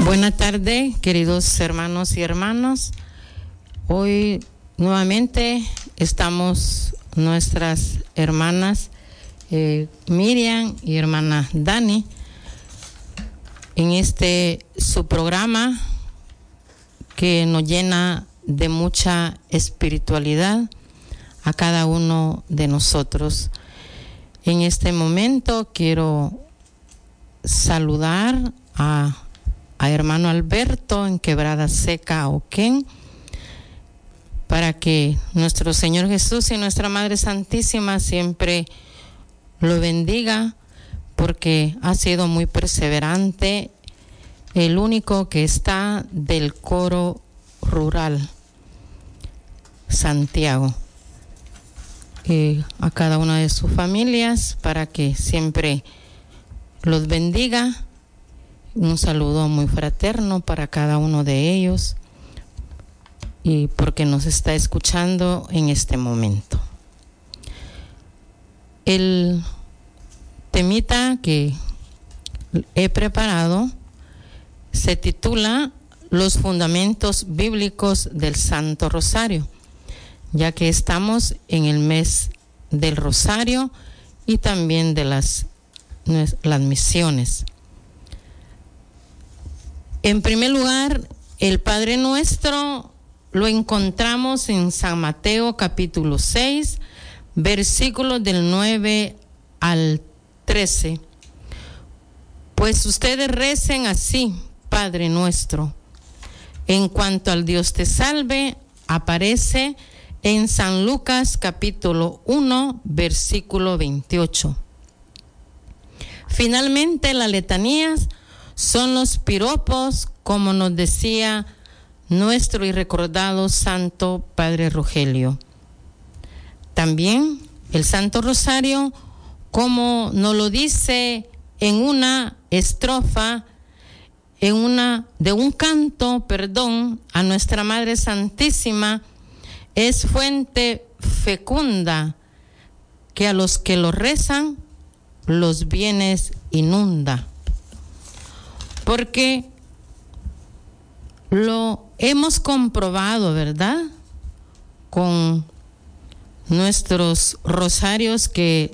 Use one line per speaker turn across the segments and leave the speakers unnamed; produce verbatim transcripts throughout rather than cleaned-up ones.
Buenas tardes, queridos hermanos y hermanas. Hoy nuevamente estamos nuestras hermanas eh, Miriam y hermana Dani en este su programa que nos llena de mucha espiritualidad a cada uno de nosotros. En este momento quiero saludar a a hermano Alberto en Quebrada Seca, Oquén, para que nuestro Señor Jesús y nuestra Madre Santísima siempre lo bendiga, porque ha sido muy perseverante, el único que está del coro rural Santiago. Eh, a cada una de sus familias, para que siempre los bendiga. Un saludo muy fraterno para cada uno de ellos y porque nos está escuchando en este momento. El temita que he preparado se titula Los fundamentos bíblicos del Santo Rosario, ya que estamos en el mes del Rosario y también de las, las misiones. En primer lugar, el Padre Nuestro lo encontramos en San Mateo capítulo seis, versículos del nueve al trece. Pues ustedes recen así, Padre Nuestro. En cuanto al Dios te salve, aparece en San Lucas capítulo uno, versículo veintiocho. Finalmente, las letanías son los piropos, como nos decía nuestro y recordado Santo Padre Rogelio. También el Santo Rosario, como nos lo dice en una estrofa, en una, de un canto, perdón, a nuestra Madre Santísima, es fuente fecunda que a los que lo rezan los bienes inunda. Porque lo hemos comprobado, ¿verdad? Con nuestros rosarios, que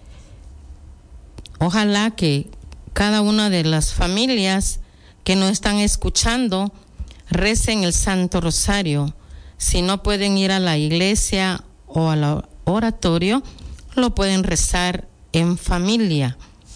ojalá que cada una de las familias que nos están escuchando recen el Santo Rosario. Si no pueden ir a la iglesia o al oratorio, lo pueden rezar en familia,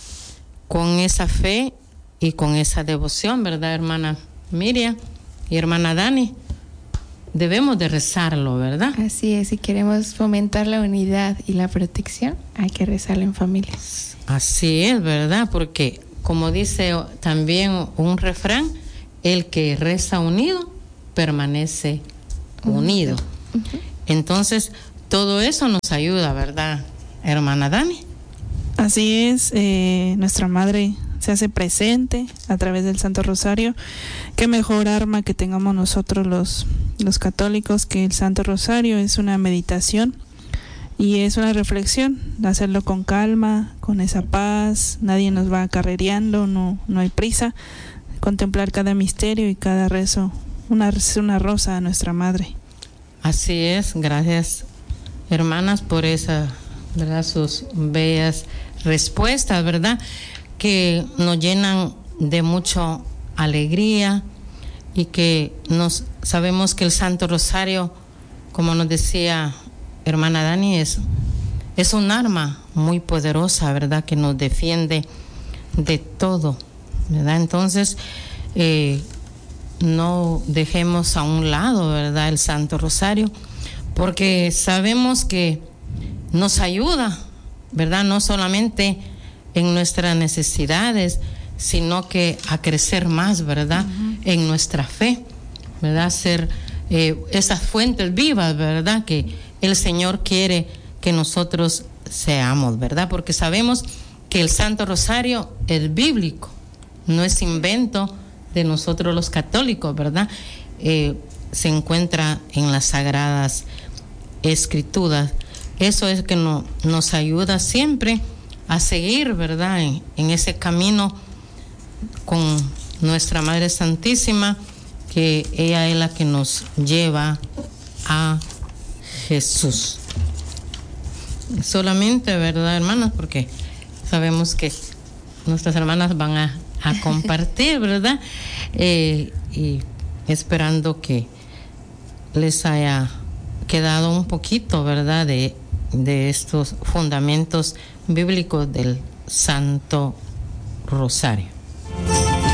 con esa fe y con esa devoción, ¿verdad, hermana Miriam y hermana Dani? Debemos de rezarlo, ¿verdad?
Así es, si queremos fomentar la unidad y la protección, hay que rezarlo en familia.
Así es, ¿verdad? Porque, como dice también un refrán, el que reza unido, permanece unido. Uh-huh. Entonces, todo eso nos ayuda, ¿verdad, hermana Dani?
Así es, eh, nuestra Madre se hace presente a través del Santo Rosario. Qué mejor arma que tengamos nosotros los, los católicos, que el Santo Rosario es una meditación y es una reflexión, hacerlo con calma, con esa paz, nadie nos va carrereando, no, no hay prisa, contemplar cada misterio y cada rezo, una, una rosa a nuestra Madre.
Así es, gracias hermanas por esa, ¿verdad? Sus bellas respuestas, ¿verdad? Que nos llenan de mucha alegría y que nos sabemos que el Santo Rosario, como nos decía hermana Dani, es, es un arma muy poderosa, ¿verdad? Que nos defiende de todo, ¿verdad? Entonces, eh, no dejemos a un lado, ¿verdad?, el Santo Rosario, porque sabemos que nos ayuda, ¿verdad? No solamente en nuestras necesidades, sino que a crecer más, ¿verdad? Uh-huh. En nuestra fe, ¿verdad? Ser eh, esas fuentes vivas, ¿verdad? Que el Señor quiere que nosotros seamos, ¿verdad? Porque sabemos que el Santo Rosario es bíblico, no es invento de nosotros los católicos, ¿verdad? Eh, se encuentra en las Sagradas Escrituras. Eso es que no, nos ayuda siempre a seguir, ¿verdad? En, en ese camino con nuestra Madre Santísima, que ella es la que nos lleva a Jesús. Solamente, ¿verdad, hermanas? Porque sabemos que nuestras hermanas van a, a compartir, ¿verdad? Eh, y esperando que les haya quedado un poquito, ¿verdad?, de, de estos fundamentos bíblicos del Santo Rosario.